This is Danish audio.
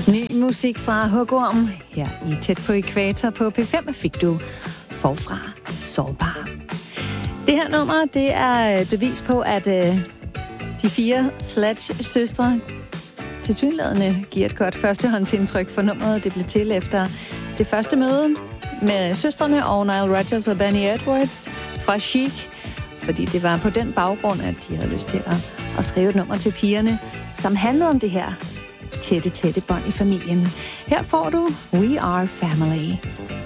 Ny musik fra Hugorm. Her i Tæt på Ækvator på P5 fik du Forfra Sårbar. Det her nummer, det er et bevis på, at de 4 Sledge-søstre tilsyneladende giver et godt førstehåndsindtryk for nummeret. Det blev til efter det første møde med søstrene og Nile Rodgers og Benny Edwards fra Chic, fordi det var på den baggrund, at de havde lyst til at skrive et nummer til pigerne, som handlede om det her tætte bånd i familien. Her får du We Are Family.